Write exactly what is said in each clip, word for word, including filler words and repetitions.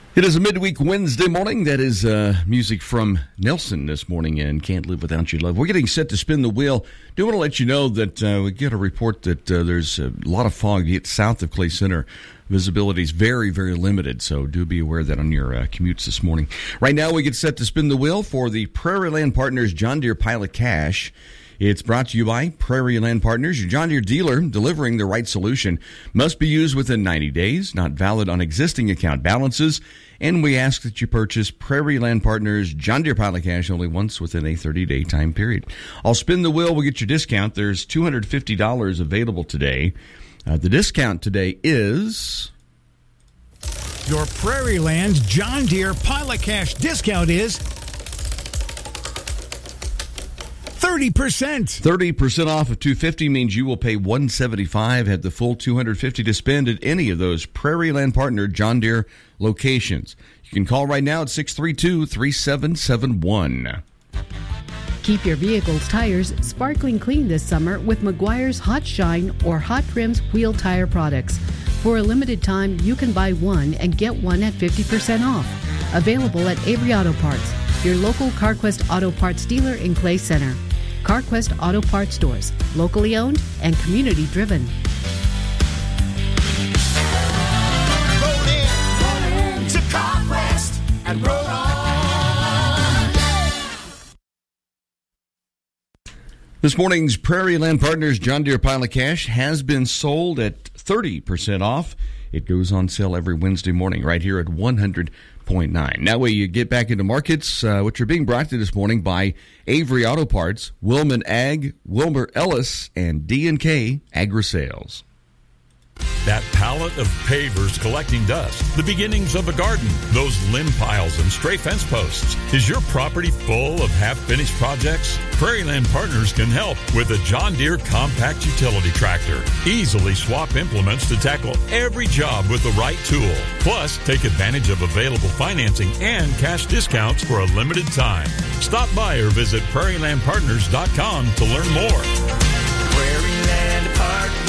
It is a midweek Wednesday morning. That is uh, music from Nelson this morning and Can't Live Without Your Love. We're getting set to spin the wheel. Do want to let you know that uh, we get a report that uh, there's a lot of fog south of Clay Center. Visibility is very, very limited, so do be aware of that on your uh, commutes this morning. Right now, we get set to spin the wheel for the Prairie Land Partners John Deere Pilot Cash. It's brought to you by Prairie Land Partners, your John Deere dealer, delivering the right solution. Must be used within ninety days, not valid on existing account balances. And we ask that you purchase Prairie Land Partners John Deere Pilot Cash only once within a thirty-day time period. I'll spin the wheel. We'll get your discount. There's two hundred fifty dollars available today. Uh, the discount today is... Your Prairie Land John Deere Pilot Cash discount is... thirty percent. thirty percent off of two hundred fifty dollars means you will pay one hundred seventy-five dollars, have the full two hundred fifty dollars to spend at any of those Prairie Land Partner John Deere locations. You can call right now at six three two, three seven seven one. Keep your vehicle's tires sparkling clean this summer with Meguiar's Hot Shine or Hot Rims wheel tire products. For a limited time, you can buy one and get one at fifty percent off. Available at Avery Auto Parts, your local CarQuest Auto Parts dealer in Clay Center. CarQuest Auto Parts stores, locally owned and community driven. Roll in, roll in to CarQuest and roll on. This morning's Prairie Land Partners John Deere Pilot Cash has been sold at thirty percent off. It goes on sale every Wednesday morning right here at one hundred point nine. That way you get back into markets, uh, which are being brought to you this morning by Avery Auto Parts, Wilman Ag, Wilmer Ellis, and D and K Agri-Sales. That pallet of pavers collecting dust, the beginnings of a garden, those limb piles and stray fence posts. Is your property full of half-finished projects? Prairie Land Partners can help with a John Deere compact utility tractor. Easily swap implements to tackle every job with the right tool. Plus, take advantage of available financing and cash discounts for a limited time. Stop by or visit prairie land partners dot com to learn more. Prairie Land Partners.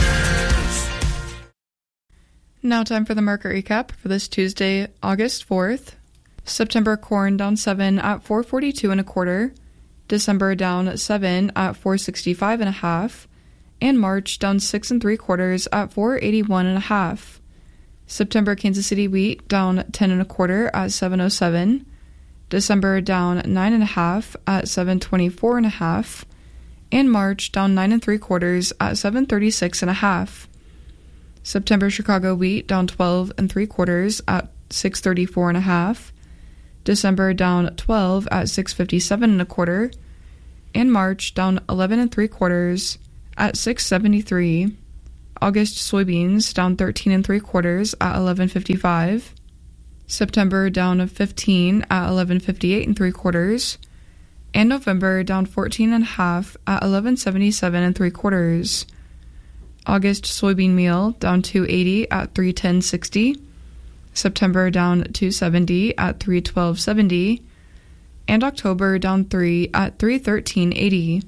Now time for the market recap for this Tuesday, August fourth. September corn down seven at four forty-two and a quarter. December down seven at four sixty-five and a half. And March down six and three quarters at four eighty-one and a half. September Kansas City wheat down ten and a quarter at seven oh seven. December down nine and a half at seven twenty-four and a half. And March down nine and three quarters at seven thirty-six and a half. September Chicago wheat down twelve and three quarters at six thirty-four and a half. December down twelve at six fifty-seven and a quarter. And March down eleven and three quarters at six seventy-three. August soybeans down thirteen and three quarters at eleven fifty-five. September down fifteen at eleven fifty-eight and three quarters. And November down fourteen and a half at eleven seventy-seven and three quarters. August soybean meal down two eighty at three ten sixty. September down two seventy at three twelve seventy. And October down three at three thirteen eighty.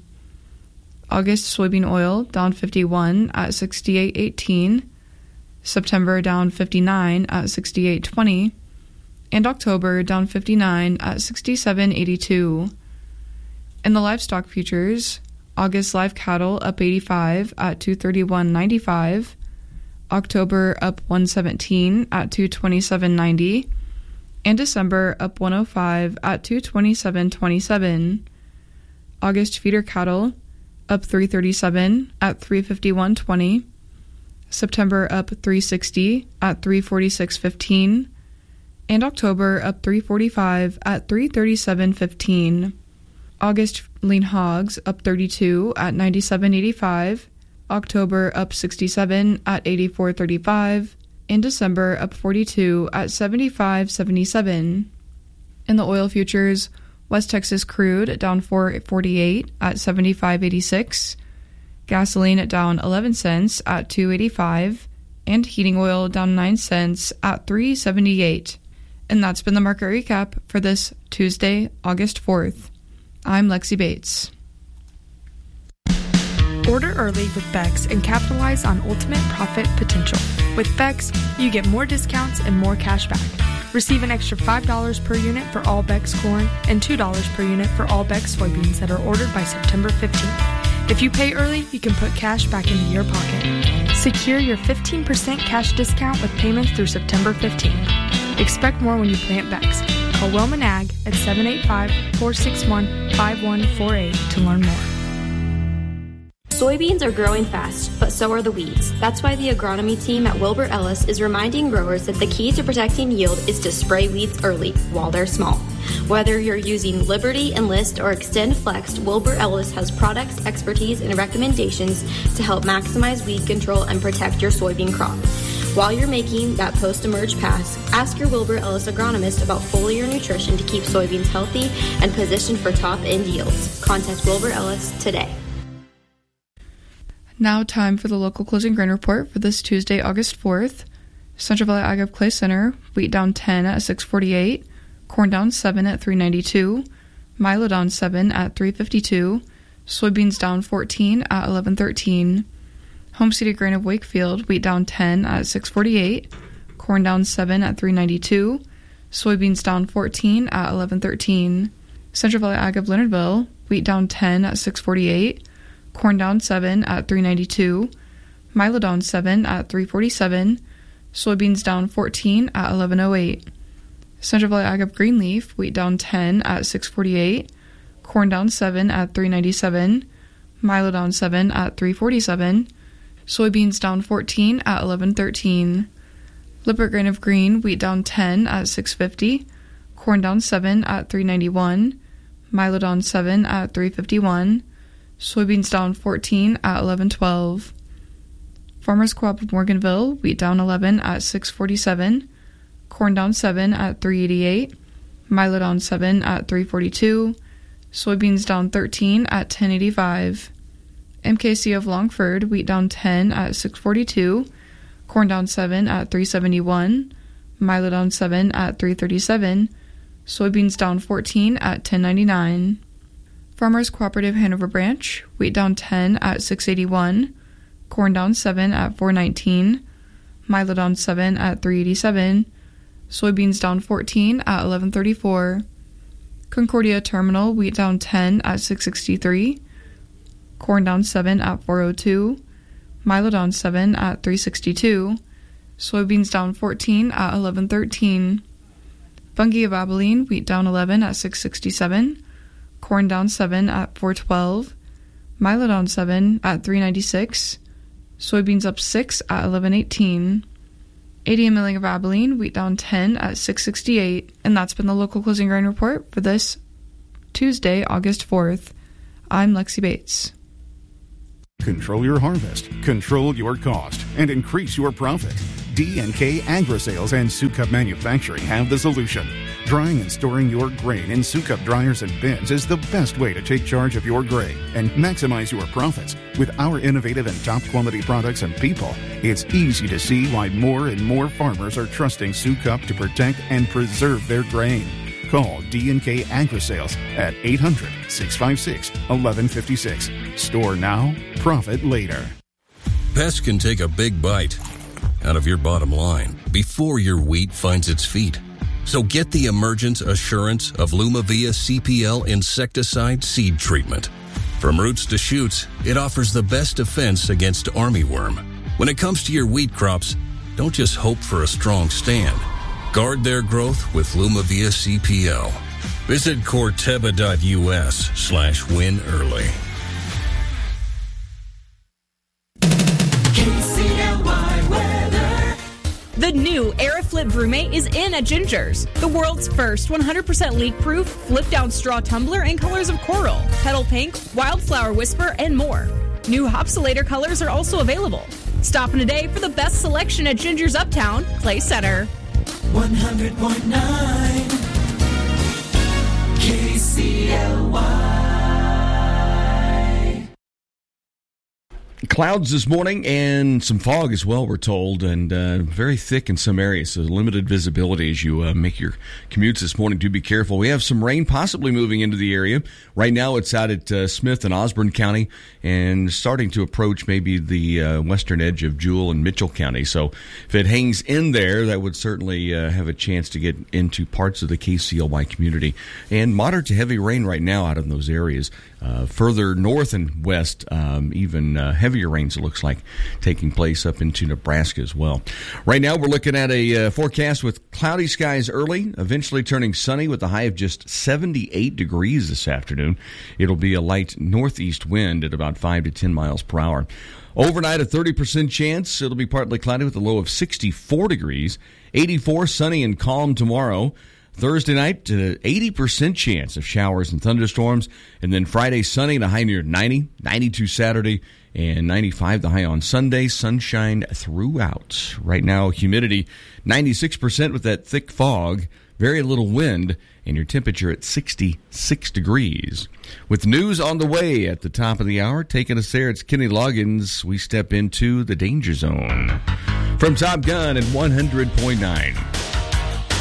August soybean oil down fifty-one at sixty-eight eighteen. September down fifty-nine at sixty-eight twenty. And October down fifty-nine at sixty-seven eighty-two. In the livestock futures, August live cattle up eighty-five at two thirty-one ninety-five. October up one seventeen at two twenty-seven ninety. And December up one oh five at two twenty-seven twenty-seven. August feeder cattle up three thirty-seven at three fifty-one twenty. September up three sixty at three forty-six fifteen. And October up three forty-five at three thirty-seven fifteen. August lean hogs up thirty-two at ninety-seven eighty-five. October up sixty-seven at eighty-four thirty-five. In December up forty-two at seventy-five seventy-seven. In the oil futures, West Texas crude down four forty-eight at seventy-five eighty-six. Gasoline down eleven cents at two eighty-five. And heating oil down nine cents at three seventy-eight. And that's been the market recap for this Tuesday, August fourth. I'm Lexi Bates. Order early with Bex and capitalize on ultimate profit potential. With Bex, you get more discounts and more cash back. Receive an extra five dollars per unit for all Beck's corn and two dollars per unit for all Beck's soybeans that are ordered by September fifteenth. If you pay early, you can put cash back into your pocket. Secure your fifteen percent cash discount with payments through September fifteenth. Expect more when you plant Beck's. Call Wellman Ag at seven eight five, four six one, five one four eight to learn more. Soybeans are growing fast, but so are the weeds. That's why the agronomy team at Wilbur Ellis is reminding growers that the key to protecting yield is to spray weeds early while they're small. Whether you're using Liberty, Enlist, or Extend Flex, Wilbur Ellis has products, expertise, and recommendations to help maximize weed control and protect your soybean crop. While you're making that post-emerge pass, ask your Wilbur Ellis agronomist about foliar nutrition to keep soybeans healthy and positioned for top-end yields. Contact Wilbur Ellis today. Now time for the local closing grain report for this Tuesday, August fourth. Central Valley Ag Clay Center, wheat down ten at six forty-eight, corn down seven at three ninety-two, milo down seven at three fifty-two, soybeans down fourteen at eleven thirteen. Home Seeded Grain of Wakefield, wheat down ten at six forty-eight, corn down seven at three ninety-two, soybeans down fourteen at eleven thirteen. Central Valley Ag of Leonardville, wheat down ten at six forty-eight, corn down seven at three ninety-two, milo down seven at three forty-seven, soybeans down fourteen at eleven oh eight. Central Valley Ag of Greenleaf, wheat down ten at six forty-eight, corn down seven at three ninety-seven, milo down seven at three forty-seven, soybeans down fourteen at eleven thirteen. Lippert Grain of Green, wheat down ten at six fifty, corn down seven at three ninety-one, milo down seven at three fifty-one, soybeans down fourteen at eleven twelve. Farmers Co-op of Morganville, wheat down eleven at six forty-seven, corn down seven at three eighty-eight, milo down seven at three forty-two, soybeans down thirteen at ten eighty-five. M K C of Longford, wheat down ten at six forty-two, corn down seven at three seventy-one, milo down seven at three thirty-seven, soybeans down fourteen at ten ninety-nine. Farmers Cooperative Hanover Branch, wheat down ten at six eighty-one, corn down seven at four nineteen, milo down seven at three eighty-seven, soybeans down fourteen at eleven thirty-four. Concordia Terminal, wheat down ten at six sixty-three, corn down seven at four oh two, milo down seven at three sixty-two, soybeans down fourteen at eleven thirteen. Bungie of Abilene, wheat down eleven at six sixty-seven, corn down seven at four twelve, milo down seven at three ninety-six, soybeans up six at eleven eighteen. A D M Milling of Abilene, wheat down ten at six sixty-eight. And that's been the local closing grain report for this Tuesday, August fourth. I'm Lexi Bates. Control your harvest, control your cost, and increase your profit. D and K Agri-Sales and Sukup Manufacturing have the solution. Drying and storing your grain in Sukup dryers and bins is the best way to take charge of your grain and maximize your profits. With our innovative and top quality products and people, it's easy to see why more and more farmers are trusting Sukup to protect and preserve their grain. Call D and K Agri-Sales at eight hundred, six five six, one one five six. Store now, profit later. Pests can take a big bite out of your bottom line before your wheat finds its feet. So get the Emergence Assurance of Lumavia C P L insecticide seed treatment. From roots to shoots, it offers the best defense against armyworm. When it comes to your wheat crops, don't just hope for a strong stand. Guard their growth with Lumavia C P L. Visit corteva.us slash win early. The new Aeroflip Brewmate is in at Ginger's. The world's first one hundred percent leak-proof, flip-down straw tumbler in colors of coral, petal pink, wildflower whisper, and more. New Hopsulator colors are also available. Stop in today for the best selection at Ginger's Uptown, Clay Center. one hundred point nine K C L Y. Clouds this morning and some fog as well, we're told, and uh, very thick in some areas, so limited visibility as you uh, make your commutes this morning. Do be careful. We have some rain possibly moving into the area. Right now it's out at uh, Smith and Osborne County and starting to approach maybe the uh, western edge of Jewell and Mitchell County. So if it hangs in there, that would certainly uh, have a chance to get into parts of the K C L Y community. And moderate to heavy rain right now out in those areas. Uh, further north and west, um, even uh, heavier rains, it looks like, taking place up into Nebraska as well. Right now, we're looking at a uh, forecast with cloudy skies early, eventually turning sunny with a high of just seventy-eight degrees this afternoon. It'll be a light northeast wind at about five to ten miles per hour. Overnight, a thirty percent chance. It'll be partly cloudy with a low of sixty-four degrees. eighty-four, sunny and calm tomorrow. Thursday night, uh, eighty percent chance of showers and thunderstorms. And then Friday, sunny and a high near ninety. ninety-two Saturday and ninety-five the high on Sunday. Sunshine throughout. Right now, humidity ninety-six percent with that thick fog. Very little wind. And your temperature at sixty-six degrees. With news on the way at the top of the hour, taking us there, it's Kenny Loggins. We step into the danger zone. From Top Gun at one hundred point nine.